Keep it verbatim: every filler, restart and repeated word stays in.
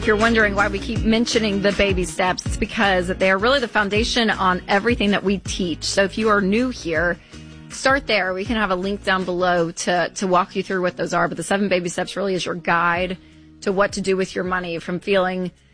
if you're wondering why we keep mentioning the baby steps, it's because they're really the foundation on everything that we teach. So if you are new here, start there. We can have a link down below to, to walk you through what those are. But the seven baby steps really is your guide to what to do with your money, from feeling